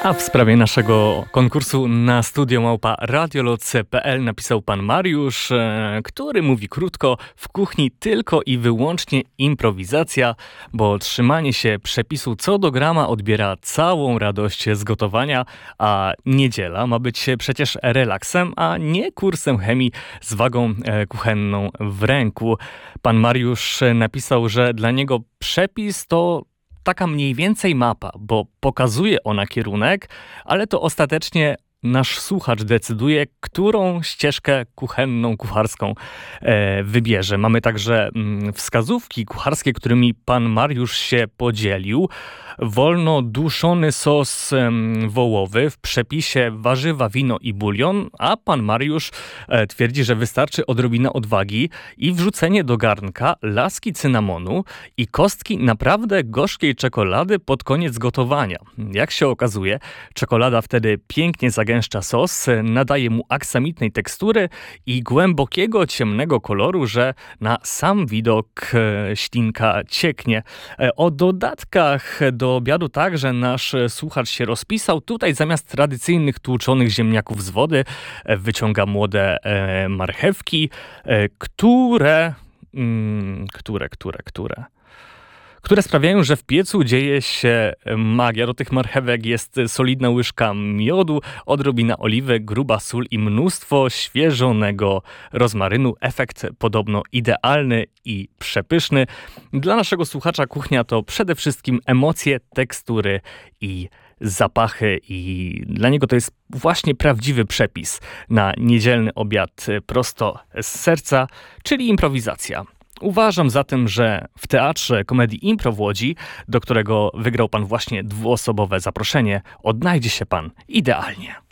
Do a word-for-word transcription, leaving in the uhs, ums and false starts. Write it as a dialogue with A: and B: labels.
A: A w sprawie naszego konkursu na studio małpa radioloc kropka p l napisał pan Mariusz, e, który mówi krótko: w kuchni tylko i wyłącznie improwizacja, bo trzymanie się przepisu co do grama odbiera całą radość z gotowania, a niedziela ma być przecież relaksem, a nie kursem chemii z wagą e, kuchenną w ręku. Pan Mariusz napisał, że dla niego przepis to taka mniej więcej mapa, bo pokazuje ona kierunek, ale to ostatecznie nasz słuchacz decyduje, którą ścieżkę kuchenną, kucharską e, wybierze. Mamy także mm, wskazówki kucharskie, którymi pan Mariusz się podzielił. Wolno duszony sos em, wołowy, w przepisie warzywa, wino i bulion, a pan Mariusz e, twierdzi, że wystarczy odrobina odwagi i wrzucenie do garnka laski cynamonu i kostki naprawdę gorzkiej czekolady pod koniec gotowania. Jak się okazuje, czekolada wtedy pięknie zagęszcza sos, nadaje mu aksamitnej tekstury i głębokiego, ciemnego koloru, że na sam widok e, ślinka cieknie. E, o dodatkach do obiadu także nasz słuchacz się rozpisał. Tutaj zamiast tradycyjnych tłuczonych ziemniaków z wody e, wyciąga młode e, marchewki, e, które, mm, które, które, które... które sprawiają, że w piecu dzieje się magia. Do tych marchewek jest solidna łyżka miodu, odrobina oliwy, gruba sól i mnóstwo świeżonego rozmarynu. Efekt podobno idealny i przepyszny. Dla naszego słuchacza kuchnia to przede wszystkim emocje, tekstury i zapachy, i dla niego to jest właśnie prawdziwy przepis na niedzielny obiad prosto z serca, czyli improwizacja. Uważam zatem, że w Teatrze Komedii Impro w Łodzi, do którego wygrał pan właśnie dwuosobowe zaproszenie, odnajdzie się pan idealnie.